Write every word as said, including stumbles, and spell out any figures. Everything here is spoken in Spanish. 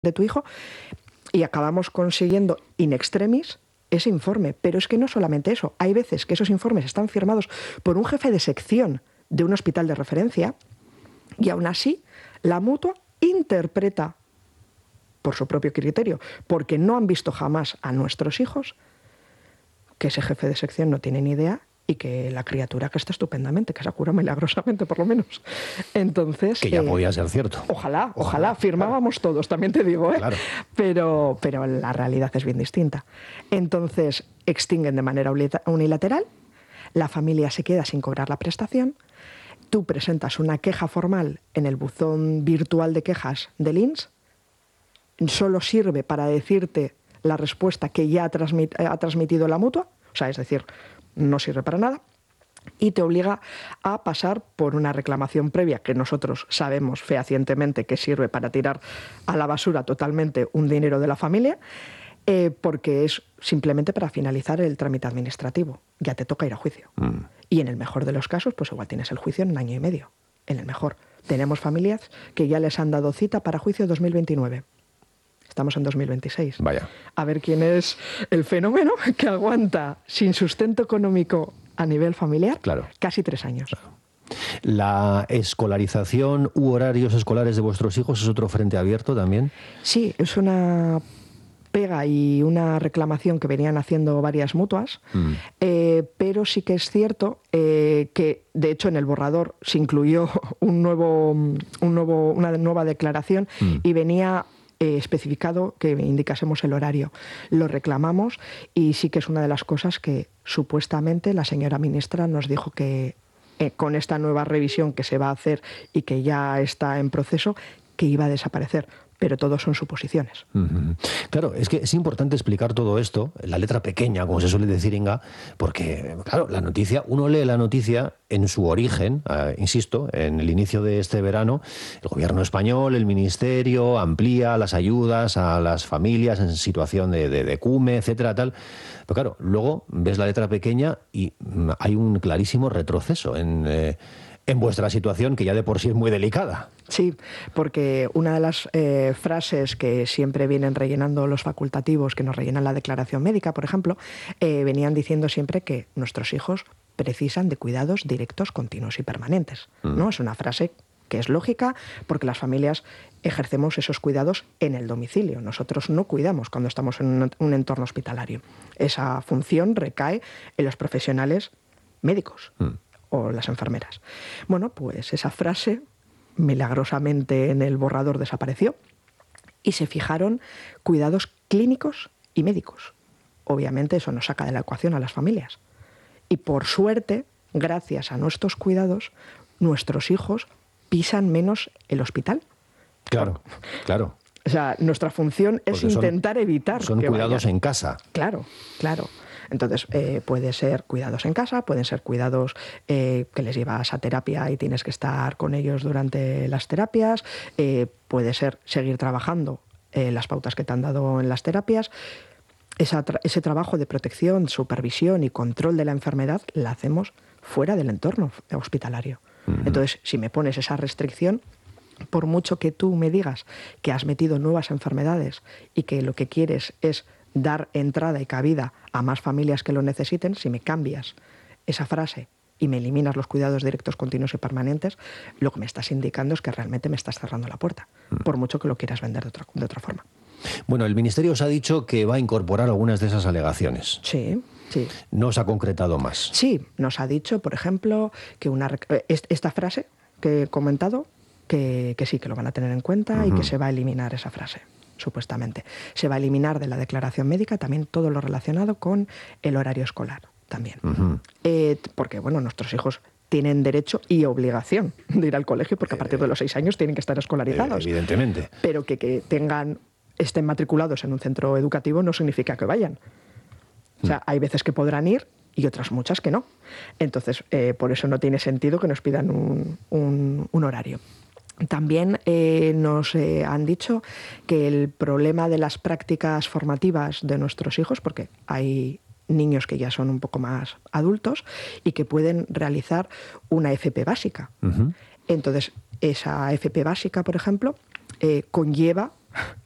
de tu hijo, y acabamos consiguiendo in extremis ese informe. Pero es que no solamente eso, hay veces que esos informes están firmados por un jefe de sección de un hospital de referencia y aún así la mutua interpreta por su propio criterio, porque no han visto jamás a nuestros hijos, que ese jefe de sección no tiene ni idea y que la criatura que está estupendamente, que se cura milagrosamente por lo menos. Entonces, que ya eh, podía ser cierto. Ojalá, ojalá, Ojalá firmábamos claro. todos, también te digo, ¿eh? Claro. Pero, pero la realidad es bien distinta. Entonces, extinguen de manera unilateral, la familia se queda sin cobrar la prestación, tú presentas una queja formal en el buzón virtual de quejas del I N S, solo sirve para decirte la respuesta que ya ha, transmit, ha transmitido la mutua, o sea, es decir, no sirve para nada, y te obliga a pasar por una reclamación previa que nosotros sabemos fehacientemente que sirve para tirar a la basura totalmente un dinero de la familia, eh, porque es simplemente para finalizar el trámite administrativo. Ya te toca ir a juicio. Mm. Y en el mejor de los casos, pues igual tienes el juicio en un año y medio. En el mejor. Tenemos familias que ya les han dado cita para juicio dos mil veintinueve. Estamos en dos mil veintiséis. Vaya. A ver quién es el fenómeno que aguanta sin sustento económico a nivel familiar claro. casi tres años. Claro. ¿La escolarización u horarios escolares de vuestros hijos es otro frente abierto también? Sí, es una pega y una reclamación que venían haciendo varias mutuas, mm. eh, pero sí que es cierto eh, que, de hecho, en el borrador se incluyó un nuevo, un nuevo, una nueva declaración mm. y venía Eh, especificado que indicásemos el horario. Lo reclamamos y sí que es una de las cosas que supuestamente la señora ministra nos dijo que eh, con esta nueva revisión que se va a hacer y que ya está en proceso, que iba a desaparecer. Pero todo son suposiciones. Uh-huh. Claro, es que es importante explicar todo esto, la letra pequeña, como se suele decir, Inga, porque, claro, la noticia, uno lee la noticia en su origen, eh, insisto, en el inicio de este verano, el gobierno español, el ministerio, amplía las ayudas a las familias en situación de, de, de C U M E, etcétera, tal. Pero claro, luego ves la letra pequeña y hay un clarísimo retroceso en... Eh, en vuestra situación, que ya de por sí es muy delicada. Sí, porque una de las eh, frases que siempre vienen rellenando los facultativos, que nos rellenan la declaración médica, por ejemplo, eh, venían diciendo siempre que nuestros hijos precisan de cuidados directos, continuos y permanentes. Mm. ¿No? Es una frase que es lógica, porque las familias ejercemos esos cuidados en el domicilio. Nosotros no cuidamos cuando estamos en un, un entorno hospitalario. Esa función recae en los profesionales médicos. Mm. O las enfermeras. Bueno, pues esa frase milagrosamente en el borrador desapareció y se fijaron cuidados clínicos y médicos. Obviamente eso nos saca de la ecuación a las familias. Y por suerte, gracias a nuestros cuidados, nuestros hijos pisan menos el hospital. Claro, claro. O sea, nuestra función es Porque intentar son, evitar Son que cuidados vayan. en casa. Claro, claro. Entonces, eh, puede ser cuidados en casa, pueden ser cuidados eh, que les llevas a terapia y tienes que estar con ellos durante las terapias, eh, puede ser seguir trabajando eh, las pautas que te han dado en las terapias. Esa tra- ese trabajo de protección, supervisión y control de la enfermedad la hacemos fuera del entorno hospitalario. Uh-huh. Entonces, si me pones esa restricción, por mucho que tú me digas que has metido nuevas enfermedades y que lo que quieres es dar entrada y cabida a más familias que lo necesiten, si me cambias esa frase y me eliminas los cuidados directos, continuos y permanentes, lo que me estás indicando es que realmente me estás cerrando la puerta, por mucho que lo quieras vender de otra, de otra forma. Bueno, el Ministerio os ha dicho que va a incorporar algunas de esas alegaciones. Sí, sí. ¿No os ha concretado más? Sí, nos ha dicho, por ejemplo, que una esta frase que he comentado, que, que sí, que lo van a tener en cuenta uh-huh. y que se va a eliminar esa frase. Supuestamente. Se va a eliminar de la declaración médica también todo lo relacionado con el horario escolar también. Uh-huh. Eh, porque, bueno, nuestros hijos tienen derecho y obligación de ir al colegio porque a partir de los seis años tienen que estar escolarizados. Eh, evidentemente. Pero que, que tengan, estén matriculados en un centro educativo no significa que vayan. O sea, uh-huh. hay veces que podrán ir y otras muchas que no. Entonces, eh, por eso no tiene sentido que nos pidan un, un, un horario. También eh, nos eh, han dicho que el problema de las prácticas formativas de nuestros hijos, porque hay niños que ya son un poco más adultos y que pueden realizar una F P básica. Uh-huh. Entonces, esa F P básica, por ejemplo, eh, conlleva